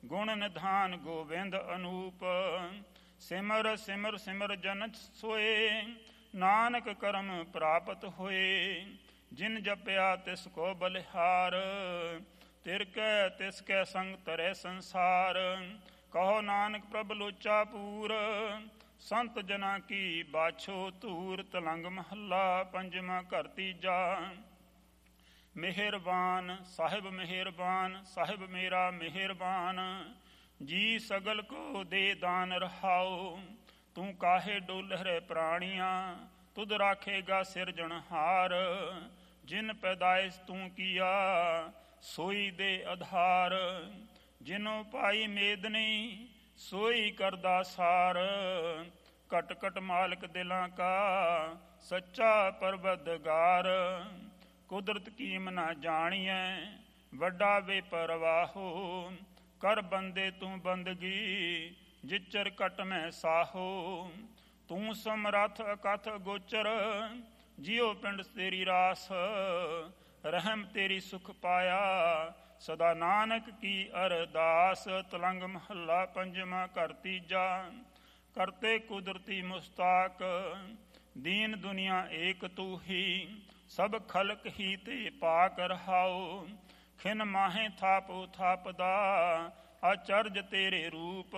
ਗੁਣ ਨਿਧਾਨ ਗੋਬਿੰਦ ਅਨੂਪ। ਸਿਮਰ ਸਿਮਰ ਸਿਮਰ ਜਨ ਸੋਏ, ਨਾਨਕ ਕਰਮ ਪ੍ਰਾਪਤ ਹੋਏ। ਜਿਨ ਜਪਿਆ ਤਿਸ ਕੋ ਬਲਿਹਾਰ, ਤਿਰ ਕੈ ਤਿਸ ਕੈ ਸੰਗ ਤਰੇ ਸੰਸਾਰ। ਕਹੋ ਨਾਨਕ ਪ੍ਰਭ ਲੋਚਾ ਪੂਰ, ਸੰਤ ਜਨਾ ਕੀ ਬਾਛੋ ਧੂਰ। ਤਲੰਗ ਮਹੱਲਾ ਪੰਜਵਾਂ। ਘਰ ਤੀਜਾ। ਮਿਹਰਬਾਨ ਸਾਹਿਬ ਮਿਹਰਬਾਨ, ਸਾਹਿਬ ਮੇਰਾ ਮਿਹਰਬਾਨ। ਜੀ ਸਗਲ ਕੋ ਦੇ ਦਾਨ ਰਹਾਓ, ਤੂੰ ਕਾਹੇ ਡੋਲਹਿ ਪ੍ਰਾਣੀਆਂ। ਤੁਧ ਰਾਖੇਗਾ ਸਿਰਜਣਹਾਰ, ਜਿਨ ਪੈਦਾਇਸ਼ ਤੂੰ ਕੀਆ ਸੋਈ ਦੇ ਆਧਾਰ। ਜਿਨੋ ਪਾਈ ਮੇਦਨੀ ਸੋਈ ਕਰਦਾ ਸਾਰ, ਘਟ ਘਟ ਮਾਲਕ ਦਿਲਾਂ ਕਾ ਸੱਚਾ ਪਰਵਦਗਾਰ। ਕੁਦਰਤ ਕੀਮ ਨਾ ਜਾਣੀਐ ਵੱਡਾ ਬੇਪਰਵਾਹੋ, ਕਰ ਬੰਦੇ ਤੂੰ ਬੰਦਗੀ ਜਿਚਰ ਘਟ ਮੈਂ ਸਾਹੋ। ਤੂੰ ਸਮਰੱਥ ਅਕਥ ਗੋਚਰ, ਜਿਉ ਪਿੰਡ ਤੇਰੀ ਰਾਸ। ਰਹਿਮ ਤੇਰੀ ਸੁਖ ਪਾਇਆ, ਸਦਾ ਨਾਨਕ ਕੀ ਅਰਦਾਸ। ਤਲੰਗ ਮਹੱਲਾ ਪੰਜਵਾਂ। ਘਰ ਤੀਜਾ। ਕਰਤੇ ਕੁਦਰਤੀ ਮੁਸਤਾਕ, ਦੀਨ ਦੁਨੀਆ ਏਕ ਤੂ ਹੀ। ਸਭ ਖਲਕ ਹੀ ਤੇ ਪਾਕ ਰਹਾਓ, ਖਿਨ ਮਾਹੇ ਥਾਪੋ ਥਾਪਦਾ। ਅਚਰਜ ਤੇਰੇ ਰੂਪ,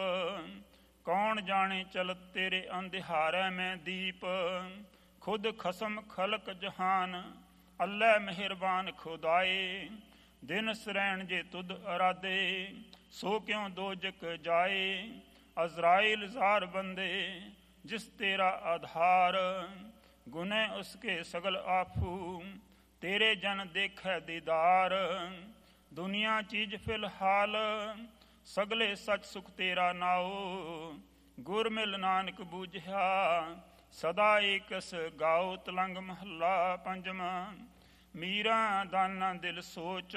ਕੌਣ ਜਾਣੇ ਚਲਤ ਤੇਰੇ ਅੰਧਿਆਰੈ ਮੈਂ ਦੀਪ। ਖੁਦ ਖਸਮ ਖਲਕ ਜਹਾਨ, ਅੱਲ੍ਹੈ ਮਿਹਰਬਾਨ ਖੁਦਾਏ। ਦਿਨ ਸਰੈਣ ਜੇ ਤੁਧ ਅਰਾਦੇ, ਸੋ ਕਿਉਂ ਦੋਜਕ ਜਾਏ। ਅਜ਼ਰਾਇਲ ਜ਼ਾਰ ਬੰਦੇ, ਜਿਸ ਤੇਰਾ ਆਧਾਰ। ਗੁਨੇ ਉਸਕੇ ਸਗਲ ਆਫੂ, ਤੇਰੇ ਜਨ ਦੇਖੈ ਦੀਦਾਰ। ਦੁਨੀਆ ਚੀਜ਼ ਫਿਲਹਾਲ, ਸਗਲੇ ਸੱਚ ਸੁਖ ਤੇਰਾ ਨਾਓ। ਗੁਰ ਮਿਲ ਨਾਨਕ ਬੂਝਿਆ, ਸਦਾ ਏਕਸ ਗਾਓ। ਤਲੰਗ ਮਹੱਲਾ ਪੰਜਵਾਂ। ਮੀਰਾਂ ਦਾਨਾ ਦਿਲ ਸੋਚ,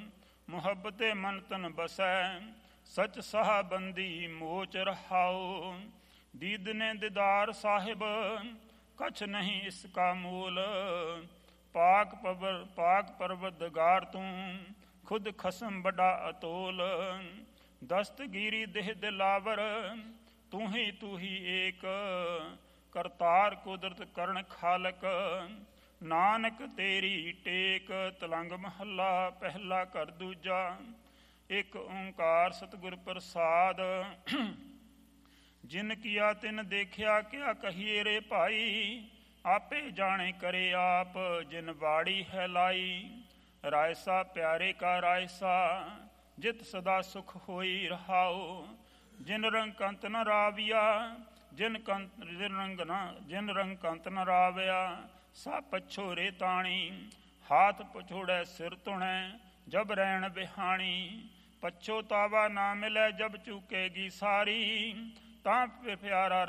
ਮੁਹੱਬਤੇ ਮਨ ਤਨ ਬਸੈ। ਸਚ ਸਾਹ ਬੰਦੀ ਮੋਚ ਰਹਾਓ, ਦੀਦਨੇ ਦੀਦਾਰ ਸਾਹਿਬ। ਕਛ ਨਹੀਂ ਇਸ ਕਾ ਮੂਲ, ਪਾਕ ਪਰਵਦਗਾਰ ਤੂੰ। ਖੁਦ ਖਸਮ ਵੱਡਾ ਅਤੋਲ, ਦਸਤਗੀਰੀ ਦੇਹ ਦਿਲਾਵਰ। ਤੂੰ ਹੀ ਏਕ, ਕਰਤਾਰ ਕੁਦਰਤ ਕਰਨ ਖਾਲਕ। ਨਾਨਕ ਤੇਰੀ ਟੇਕ। ਤਲੰਗ ਮਹੱਲਾ ਪਹਿਲਾ। ਘਰ ਦੂਜਾ। ਇੱਕ ਓਂਕਾਰ ਸਤਿਗੁਰ ਪ੍ਰਸਾਦ, ਜਿਨ ਕੀਆ ਤਿਨ ਦੇਖਿਆ। ਕਿਆ ਕਹੀਏ ਰੇ ਭਾਈ, ਆਪੇ ਜਾਣੇ ਕਰੇ ਆਪ। ਜਿਨ ਬਾੜੀ ਹੈ ਲਾਈ, ਰਾਇਸਾ ਪਿਆਰੇ ਕਾ ਰਾਇਸਾ। ਜਿਤ ਸਦਾ ਸੁਖ ਹੋਈ ਰਹਾਓ, ਜਿਨ ਰੰਗ ਕੰਤ ਨ ਰਾਵਿਆ। ਜਿਨ ਰੰਗ ਕੰਤ ਨ ਰਾਵਿਆ, ਸਾ ਪਛੋ ਰੇ ਤਾਣੀ। ਹਾਥ ਪਛੋੜੈ ਸਿਰ ਧੁਣੈ, ਜਬ ਰਹਿਣ ਬਿਹਾਣੀ। ਪਛੋਤਾਵਾ ਨਾ ਮਿਲੈ, ਜਬ ਚੁਕੇਗੀ ਸਾਰੀ। ਤਾਂ ਫਿਰ ਪਿਆਰਾ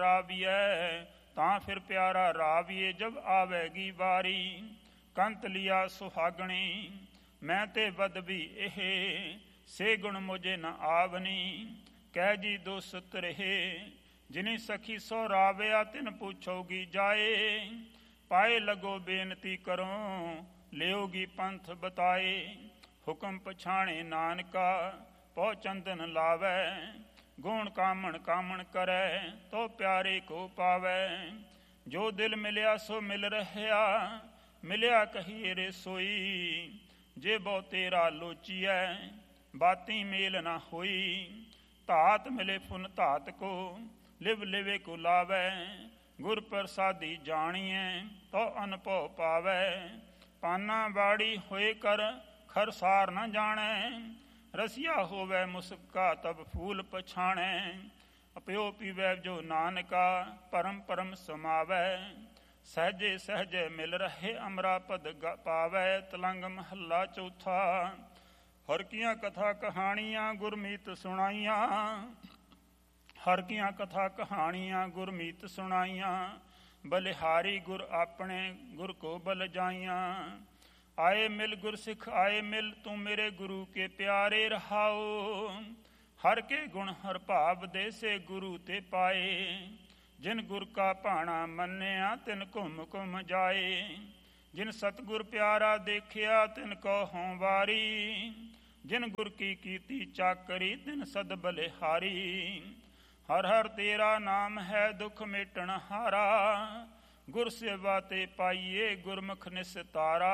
ਰਾਵੀਏ, ਜਬ ਆਵੇਗੀ ਵਾਰੀ। ਕੰਤ ਲਿਆ ਸੁਹਾਗਣੀ, ਮੈਂ ਤੇ ਬਦਬੀ ਇਹ। ਸੇ ਗੁਣ ਮੁਝੇ ਨ ਆਵਨੀ, ਕਹਿ ਜੀ ਦੋਸਤ ਰਹੇ। ਜਿਨੀ ਸਖੀ ਸੋ ਰਾਵਿਆ, ਤਿਨ ਪੁੱਛੋਗੀ ਜਾਏ। ਪਾਏ ਲਗੋ ਬੇਨਤੀ ਕਰੋ, ਲਿਓਗੀ ਪੰਥ ਬਤਾਏ। ਹੁਕਮ ਪਛਾਣੇ ਨਾਨਕਾ, ਪਹੁ ਚੰਦਨ ਲਾਵੈ। ਗੁਣ ਕਾਮਣ ਕਰੈ, ਤੋ ਪਿਆਰੇ ਕੋ ਪਾਵੈ। ਜੋ ਦਿਲ ਮਿਲਿਆ ਸੋ ਮਿਲ ਰਹਿਆ, ਮਿਲਿਆ ਕਹੀਏ ਰੇ ਸੋਈ। ਜੇ ਬਹੁ ਤੇਰਾ ਲੋਚੀਐ, ਬਾਤੀ ਮੇਲ ਨਾ ਹੋਈ। ਧਾਤ ਮਿਲੇ ਫੁਨ ਧਾਤ ਕੋ, ਲਿਵ ਲਿਵੇ ਕੋ ਲਾਵੈ। ਗੁਰ ਪ੍ਰਸਾਦੀ ਜਾਣੀਐ, ਤੋ ਅਨਭਉ ਪਾਵੈ। ਪਾਨਾ ਬਾੜੀ ਹੋਏ ਕਰ, ਖਰਸਾਰ ਨ ਜਾਣੈ। ਰਸੀਆ ਹੋਵੈ ਮੁਸਕਾ, ਤਬ ਫੂਲ ਪਛਾਣੈ। ਅਪਿਓ ਪੀਵੈ ਜੋ ਨਾਨਕਾ, ਪਰਮ ਪਰਮ ਸਮਾਵੈ। ਸਹਜੇ ਸਹਜੇ ਮਿਲ ਰਹੇ, ਅਮਰਾ ਪਦ ਪਾਵੈ। ਤਲੰਗ ਮਹੱਲਾ ਚੌਥਾ। ਹਰ ਕੀਆਂ ਕਥਾ ਕਹਾਣੀਆਂ, ਗੁਰਮੀਤ ਸੁਣਾਈਆਂ। ਹਰ ਕੀਆਂ ਕਥਾ ਕਹਾਣੀਆਂ, ਗੁਰਮੀਤ ਸੁਣਾਈਆਂ। ਬਲਿਹਾਰੀ ਗੁਰ ਆਪਣੇ, ਗੁਰ ਕੋ ਬਲ ਜਾਈਆਂ। ਆਏ ਮਿਲ ਗੁਰ ਸਿੱਖ ਆਏ ਮਿਲ, ਤੂੰ ਮੇਰੇ ਗੁਰੂ ਕੇ ਪਿਆਰੇ ਰਹਾਓ। ਹਰ ਕੇ ਗੁਣ ਹਰ ਭਾਵ ਦੇ, ਸੇ ਗੁਰੂ ਤੇ ਪਾਏ। ਜਿਨ ਗੁਰ ਕਾ ਭਾਣਾ ਮੰਨਿਆ, ਤਿਨ ਘੁੰਮ ਘੁੰਮ ਜਾਏ। ਜਿਨ ਸਤਿਗੁਰ ਪਿਆਰਾ ਦੇਖਿਆ, ਤਿਨ ਕੋ ਹੋਂ ਵਾਰੀ। ਜਿਨ ਗੁਰ ਕੀ ਕੀਤੀ ਚਾਕਰੀ ਤਿਨ ਸਦ ਬਲਿਹਾਰੀ। ਹਰ ਹਰ ਤੇਰਾ ਨਾਮ ਹੈ ਦੁਖ ਮੇਟਣ ਹਾਰਾ, ਗੁਰ ਸੇਵਾ ਤੇ ਪਾਈਏ ਗੁਰਮੁਖ ਨਿਸਤਾਰਾ।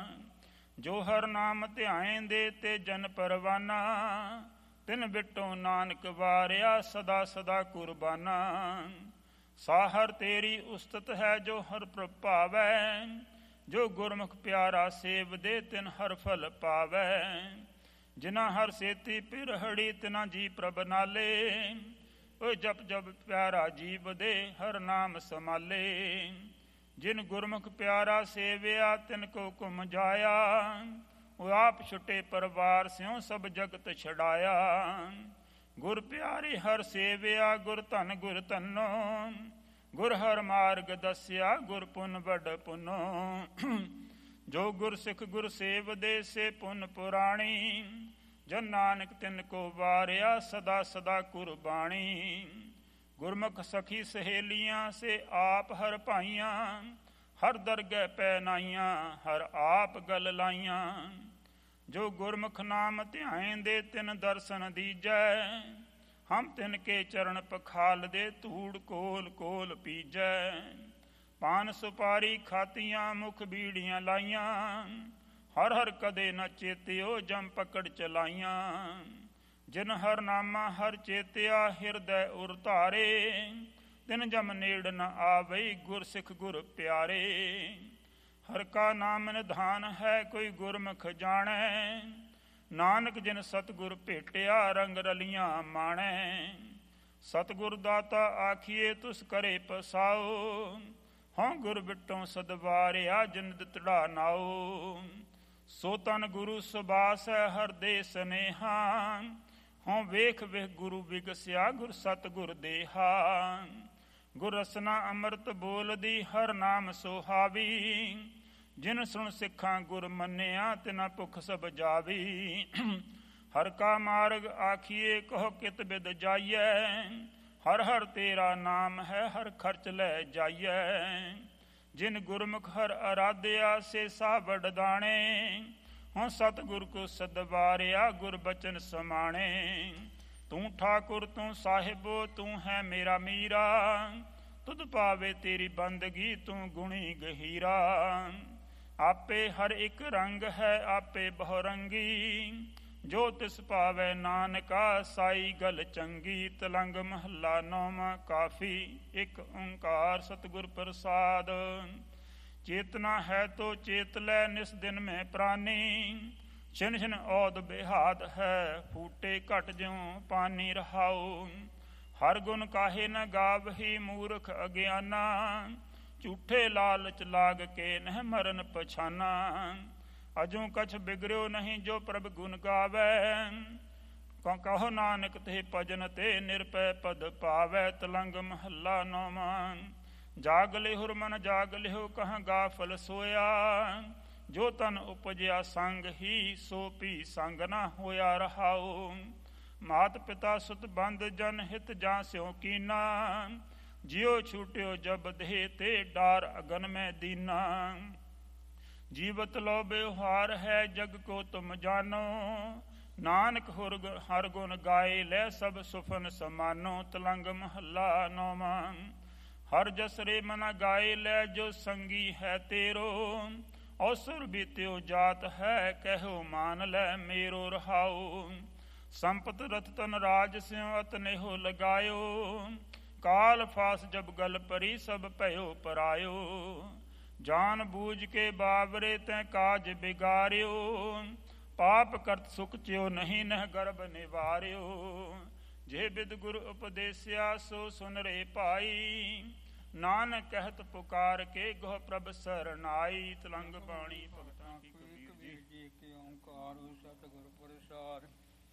ਜੋ ਹਰ ਨਾਮ ਧਿਆਏਂਦੇ ਤੇ ਜਨ ਪਰਵਾਨਾ, ਤਿਨ ਬਿਟੋ ਨਾਨਕ ਵਾਰਿਆ ਸਦਾ ਸਦਾ ਕੁਰਬਾਨਾ। ਸਾਹਰ ਤੇਰੀ ਉਸਤਤ ਹੈ ਜੋ ਹਰ ਪ੍ਰਭਾਵੈ, ਜੋ ਗੁਰਮੁਖ ਪਿਆਰਾ ਸੇਵਦੇ ਤਿਨ ਹਰ ਫਲ ਪਾਵੈ। ਜਿਨਾ ਹਰ ਸੇਤੀ ਪਿਰਹੜੀ ਤਿਨਾ ਜੀ ਪ੍ਰਭ ਨਾਲੇ, ਓਏ ਜਪ ਜਪ ਪਿਆਰਾ ਜੀਵ ਦੇ ਹਰ ਨਾਮ ਸਮਾਲੇ। ਜਿਨ ਗੁਰਮੁਖ ਪਿਆਰਾ ਸੇਵਿਆ ਤਿਨ ਕੋ ਘੁਮ ਜਾਇਆ, ਉਹ ਆਪ ਛੁਟੇ ਪਰਿਵਾਰ ਸਿਉ ਸਭ ਜਗਤ ਛਡਾਇਆ। ਗੁਰ ਪਿਆਰੇ ਹਰ ਸੇਵਿਆ ਗੁਰ ਧਨ ਗੁਰ ਧਨੋ, ਗੁਰ ਹਰ ਮਾਰਗ ਦੱਸਿਆ ਗੁਰ ਪੁਨ ਵੱਡ ਪੁਨੋ। ਜੋ ਗੁਰ ਸਿੱਖ ਗੁਰ ਸੇਵਦੇ ਸੇ ਪੁਨ ਪੁਰਾਣੀ, ਜਨ ਨਾਨਕ ਤਿਨ ਕੋ ਵਾਰਿਆ ਸਦਾ ਸਦਾ ਕੁਰਬਾਣੀ। ਗੁਰਮੁਖ ਸਖੀ ਸਹੇਲੀਆਂ ਸੇ ਆਪ ਹਰ ਭਾਈਆਂ, ਹਰ ਦਰਗਹਿ ਪੈ ਨਾਈਆਂ ਹਰ ਆਪ ਗਲ ਲਾਈਆਂ। ਜੋ ਗੁਰਮੁਖ ਨਾਮ ਧਿਆਏਂਦੇ ਤਿਨ ਦਰਸ਼ਨ ਦੀਜੈ, ਹਮ ਤਿਨ ਕੇ ਚਰਨ ਪਖਾਲਦੇ ਧੂੜ ਕੋਲ ਕੋਲ ਪੀਜੈ। ਪਾਨ ਸੁਪਾਰੀ ਖਾਤੀਆਂ ਮੁਖ ਬੀੜੀਆਂ ਲਾਈਆਂ, ਹਰ ਹਰ ਕਦੇ ਨ ਚੇਤਿਓ ਜਮ ਪਕੜ ਚਲਾਈਆਂ। ਜਿਨ ਹਰ ਨਾਮਾ ਹਰ ਚੇਤਿਆ ਹਿਰਦੈ ਉਰ ਧਾਰੇ, ਤਿਨ ਜਮ ਨੇੜ ਨ ਆਵਈ ਗੁਰ ਸਿੱਖ ਗੁਰ ਪਿਆਰੇ। ਹਰ ਕਾ ਨਾਮ ਨਿਧਾਨ ਹੈ ਕੋਈ ਗੁਰਮੁਖ ਜਾਣੈ, ਨਾਨਕ ਜਿਨ ਸਤਿਗੁਰ ਭੇਟਿਆ ਰੰਗ ਰਲੀਆਂ ਮਾਣੈ। ਸਤਿਗੁਰ ਦਾਤਾ ਆਖੀਏ ਤੁਸ ਕਰੇ ਪਸਾਓ, ਹਉ ਗੁਰ ਬਿਟੋਂ ਸਦਵਾਰਿਆ ਜਿਨ ਦਿਤੜਾ ਨਾਓ। ਸੋ ਤਨ ਗੁਰੂ ਸੁਬਾਸ ਹੈ ਹਰ ਦੇ ਸਨੇਹਾ, ਹਉ ਵੇਖ ਵੇਖ ਗੁਰੂ ਵਿਗਸਿਆ ਗੁਰ ਸਤਿਗੁਰ ਦੇਹਾ। ਗੁਰ ਰਸਨਾ ਅੰਮ੍ਰਿਤ ਬੋਲਦੀ ਹਰ ਨਾਮ ਸੁਹਾਵੀ, ਜਿਨ ਸੁਣ ਸਿੱਖਾਂ ਗੁਰ ਮੰਨਿਆ ਤਿਨਾ ਭੁਖ ਸਭ ਜਾਵੀ। ਹਰ ਕਾ ਮਾਰਗ ਆਖੀਏ ਕਹੋ ਕਿਤ ਬਿਦ ਜਾਈਐ, ਹਰ ਹਰ ਤੇਰਾ ਨਾਮ ਹੈ ਹਰ ਖਰਚ ਲੈ ਜਾਈਐ। ਜਿਨ ਗੁਰਮੁਖ ਹਰ ਅਰਾਧਿਆ ਸੇ ਸਾ ਵਡਦਾਣੇ, ਹੁਣ ਸਤਿਗੁਰ ਕੋ ਸਦਵਾਰਿਆ ਗੁਰ ਬਚਨ ਸਮਾਣੇ। ਤੂੰ ਠਾਕੁਰ ਤੂੰ ਸਾਹਿਬੋ ਤੂੰ ਹੈ ਮੇਰਾ ਮੀਰਾ, ਤੁਧ ਪਾਵੇ ਤੇਰੀ ਬੰਦਗੀ ਤੂੰ ਗੁਣੀ ਗਹੀਰਾ। ਆਪੇ ਹਰ ਇੱਕ ਰੰਗ ਹੈ ਆਪੇ ਬਹੁ ਰੰਗੀ, ਜੋ ਤਿਸ ਭਾਵੈ ਨਾਨਕਾ ਸਾਈ ਗਲ ਚੰਗੀ। ਤਲੰਗ ਮਹੱਲਾ ਨੌਵਾਂ ਕਾਫੀ। ਇੱਕ ਓੰਕਾਰ ਸਤਿਗੁਰ ਪ੍ਰਸਾਦ। ਚੇਤਨਾ ਹੈ ਤੋ ਚੇਤ ਲੈ ਨਿਸ ਦਿਨ ਮੈਂ ਪ੍ਰਾਨੀ, ਛਿਨ ਛਿਨ ਔਦ ਬਿਹਾਦ ਹੈ ਫੂਟੇ ਘਟ ਜਿਉ ਪਾਨੀ ਰਹਾਉ। ਹਰ ਗੁਣ ਕਾਹੇ ਨ ਗਾਵਹੀ ਮੂਰਖ ਅਗਿਆਨਾ, ਝੂਠੇ ਲਾਲਚ ਲਾਗ ਕੇ ਨਹਿ ਮਰਨ ਪਛਾਨਾ। ਅਜੂ ਕਛ ਬਿਗੜਿਓ ਨਹੀਂ ਜੋ ਪ੍ਰਭ ਗੁਣ ਗਾਵੈ, ਕਹੋ ਨਾਨਕ ਤੇ ਭਜਨ ਤੇ ਨਿਰਭੈ ਪਦ ਪਾਵੈ। ਤਲੰਗ ਮਹੱਲਾ ਨੌਵਾਂ। ਜਾਗ ਲਿਹੁਰ ਮਨ ਜਾਗ ਲਿਹੁ ਕਹਾਂ ਗਾਫਲ ਸੋਇਆ, ਜੋ ਤਨ ਉਪਜਿਆ ਸੰਗ ਹੀ ਸੋ ਭੀ ਸੰਗ ਨਾ ਹੋਇਆ ਰਹਾਉ। ਮਾਤ ਪਿਤਾ ਸੁਤ ਬੰਦ ਜਨ ਹਿਤ ਜਾਂ ਸਿਉ ਕੀਨਾ, ਜਿਉ ਛੂਟਿਓ ਜਬ ਦੇਹ ਤੇ ਡਾਰ ਅਗਨ ਮੈਂ ਦੀਨਾ। ਜੀਵਤ ਲੋ ਬਿਵਹਾਰ ਹੈ ਜਗ ਕੋ ਤੁਮ ਜਾਨੋ, ਨਾਨਕ ਹਰ ਗੁਣ ਗਾਏ ਲੈ ਸਭ ਸੁਫਨ ਸਮਾਨੋ। ਤਲੰਗ ਮਹੱਲਾ ਨੌਵਾਂ। ਹਰ ਜਸਰੇ ਮਨ ਗਾਏ ਲੈ ਜੋ ਸੰਗੀ ਹੈ ਤੇਰੋ, ਔਸੁਰ ਬੀਤਿਓ ਜਾਤ ਹੈ ਕਹਿਓ ਮਾਨ ਲੈ ਮੇਰੋ ਰਹਾਉ। ਸੰਪਤ ਰਤ ਤਨ ਰਾਜ ਸਿਉ ਅਤਨੇਹੋ ਲਗਾਇਓ, ਕਾਲ ਫਾਸ ਜਬ ਗਲ ਪਰੀ ਸਭ ਭਇਓ ਪਰਾਇਓ। ਜਾਨ ਬੂਝ ਕੇ ਬਾਵਰੇ ਤੈ ਕਾਜ ਬਿਗਾਰਿਓ, ਪਾਪ ਕਰਤ ਸੁਖ ਚਿਓ ਨਹੀਂ ਨਹਿ ਗਰਭ ਨਿਵਾਰਿਓ। ਜੇ ਬਿਦ ਗੁਰ ਉਪਦੇਸਿਆ ਸੋ ਸੁਨ ਰੇ ਭਾਈ, ਨਾਨਕ ਕਹਿਤ ਪੁਕਾਰ ਕੇ ਗੋ ਪ੍ਰਭ ਸਰਨਾਈ। ਤਲੰਗ ਬਾਣੀ ਭਗਤਾਂ ਕੀ ਕਬੀਰ ਜੀ ਕੀ ਓੰਕਾਰ ਸਤਿਗੁਰ ਪ੍ਰਸਾਦਿ।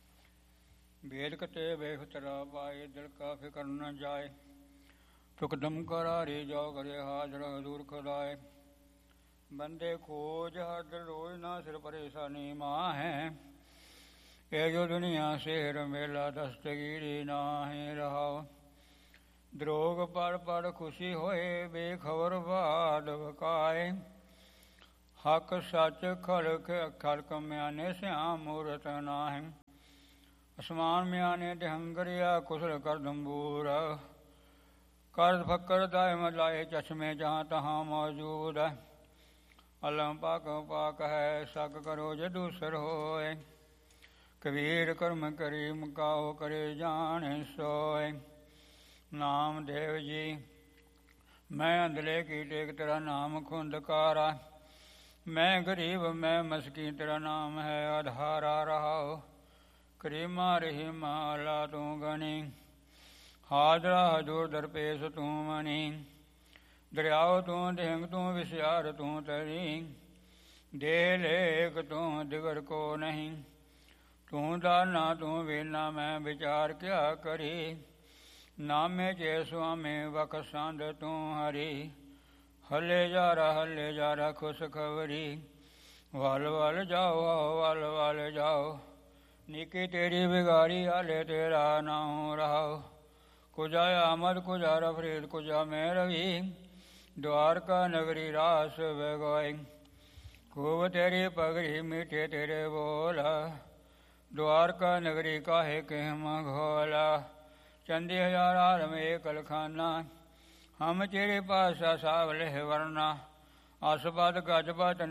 ਭੇਦ ਕਤੇ ਵੇਖਤਰਾ ਪਾਏ ਦਿਲ ਕਾ ਫਿਕਰ ਨ ਜਾਏ, ਤੁਕਦਮ ਕਰਾਰੇ ਜੋ ਕਰੇ ਹਾਜ਼ਰ ਹਜ਼ੂਰ ਖੁਦਾਏ। ਬੰਦੇ ਖੋਜ ਹਰ ਦਿਲ ਰੋਜ਼ ਨਾ ਸਿਰ ਪਰੇਸ਼ਾਨੀ ਮਾਂ ਹੈ, ਇਹ ਜੋ ਦੁਨੀਆ ਸ਼ਹਿਰ ਮੇਲਾ ਦਸਤਗੀਰੀ ਨਾ ਹੈ ਰਹਾਓ। ਦਰੋਗ ਪੜ ਪੜ ਖੁਸ਼ੀ ਹੋਏ ਬੇਖਬਰ ਬਾਦ ਵਕਾਏ, ਹਕ ਸੱਚ ਖਲਕ ਮਿਆਨੇ ਸਿਆਮ ਮੂਰਤ ਨਾਹਿ। ਅਸਮਾਨ ਮਿਆਨੇ ਦਿਹੰਗਰਿਆ ਕੁਸਲ ਕਰਦੰਬੂਰ। ਕਰਦ ਫੱਕਰ ਦਾਇਮ ਲਾਏ ਚਸ਼ਮੇ ਜਹਾਂ ਤਹਾਂ ਮੌਜੂਦ। ਅਲਮ ਪਾਕ ਪਾਕ ਹੈ ਸਕ ਕਰੋ ਜੇ ਦੂਸਰ ਹੋਏ। ਕਬੀਰ ਕਰਮ ਕਰੀ ਮੁਕਾਓ ਕਰੇ ਜਾਣੇ ਸੋਏ। ਨਾਮਦੇਵ ਜੀ ਮੈਂ ਅੰਧਲੇ ਕੀ ਟੇਕ ਤੇਰਾ ਨਾਮ ਖੁੰਦਕਾਰਾ। ਮੈਂ ਗਰੀਬ ਮੈਂ ਮਸਕੀ ਤੇਰਾ ਨਾਮ ਹੈ ਆਧਾਰਾ ਰਹਾਓ। ਕਰੀਮਾ ਰਹੀਮਾ ਅੱਲਾ ਤੂੰ ਗਣੀ। ਹਾਜ਼ਰਾ ਹਜ਼ੂਰ ਦਰਪੇਸ਼ ਤੂੰ ਮਣੀ। ਦਰਿਆਓ ਤੂੰ ਢਿੰਗ ਤੂੰ ਵਿਸਿਆਰ ਤੂੰ ਤਰੀ। ਦੇ ਲੇਖ ਤੂੰ ਦਿਗਰ ਕੋ ਨਹੀਂ। ਤੂੰ ਦਾਨਾ ਤੂੰ ਵੇਨਾ ਮੈਂ ਵਿਚਾਰ ਕਿਆ ਕਰੀ। ਨਾਮੇ ਚੇ ਸੁਆਮੇ ਵਖ ਸੰਦ ਤੂੰ ਹਰੀ। ਹੱਲੇ ਜਾਰਾ ਖੁਸ਼ ਖਬਰੀ। ਵੱਲ ਵੱਲ ਜਾਓ ਵੱਲ ਵੱਲ ਜਾਓ। ਨਿੱਕੀ ਤੇਰੀ ਵਿਗਾੜੀ ਹਾਲੇ ਤੇਰਾ ਨਾਉ ਰਹਾਓ। ਕੁਜਾ ਆਮਦ ਕੁਜਾ ਰਫਰੀਦ ਕੁਜਾ ਮੈਂ ਰਵੀ। ਦੁਆਰਕਾ ਨਗਰੀ ਰਾਸ ਵਗੋਈ। ਖੂਬ ਤੇਰੀ ਪਗੜੀ ਮੀਠੇ ਤੇਰੇ ਬੋਲ। ਦੁਆਰਕਾ ਨਗਰੀ ਕਾਹੇ ਕਹਿਮ ਘੋਲਾ। ਚੰਦੀ ਹਜ਼ਾਰ ਆਲਮ ਏਕਲ ਖਾਨਾ। ਹਮ ਤੇਰੇ ਪਾਸਾ ਸਾਵਲੇ ਵਰਨਾ। ਅਸਬਦ ਗਜਬਤ